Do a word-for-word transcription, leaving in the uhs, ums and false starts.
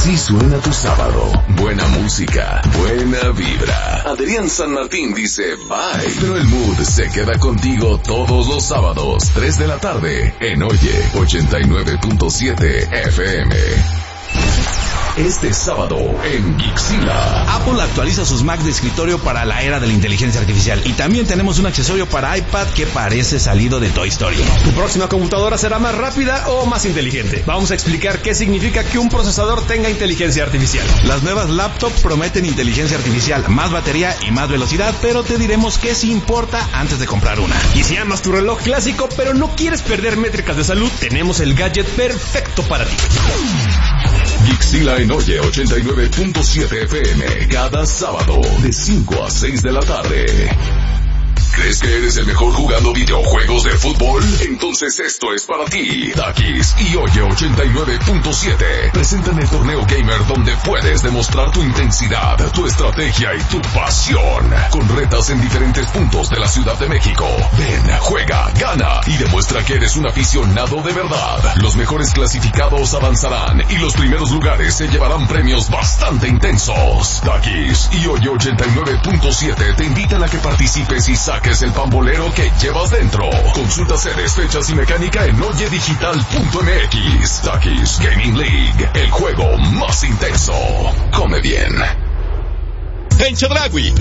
Así suena tu sábado. Buena música, buena vibra. Adrián San Martín dice bye, pero el mood se queda contigo todos los sábados, tres de la tarde, en Oye ochenta y nueve punto siete F M. Este sábado en Geekzilla. Apple actualiza sus Mac de escritorio para la era de la inteligencia artificial. Y también tenemos un accesorio para iPad que parece salido de Toy Story. ¿Tu próxima computadora será más rápida o más inteligente? Vamos a explicar qué significa que un procesador tenga inteligencia artificial. Las nuevas laptops prometen inteligencia artificial, más batería y más velocidad, pero te diremos qué sí importa antes de comprar una. Y si amas tu reloj clásico pero no quieres perder métricas de salud, tenemos el gadget perfecto para ti. Geekzilla en Oye ochenta y nueve punto siete F M, cada sábado de cinco a seis de la tarde. ¿Crees que eres el mejor jugando videojuegos de fútbol? Entonces esto es para ti. Takis y Oye ochenta y nueve punto siete presentan el torneo gamer donde puedes demostrar tu intensidad, tu estrategia y tu pasión. Con retas en diferentes puntos de la Ciudad de México. Ven, juega, gana y demuestra que eres un aficionado de verdad. Los mejores clasificados avanzarán y los primeros lugares se llevarán premios bastante intensos. Takis y Oye ochenta y nueve punto siete te invitan a que participes y saques el pambolero que llevas dentro. Consulta sedes, fechas y mecánica en oye digital punto m x. Takis Gaming League, el juego más intenso. Come bien. En Chedraui